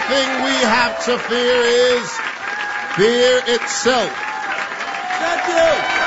thing we have to fear is fear itself. Thank you.